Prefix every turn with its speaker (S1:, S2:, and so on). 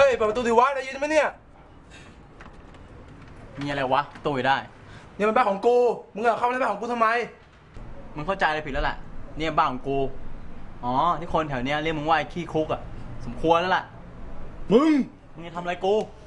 S1: ยเปิดประตูดิวะได้ยินไหมเนี่ย
S2: มีอะไรวะตู้ได้
S1: เนี่ยมันบ้านของกูมึงเข้ามาในบ้านของกูทำไม
S2: มึงเข้าใจอะไรผิดแล้วแหละเนี่ยบ้านของกูอ๋อที่คนแถวเนี้ยเรียกมึงว่าไอ้ขี้คุกอ่ะสมควรแล้วล่ะ
S1: มึง
S2: จะทำอะไรกู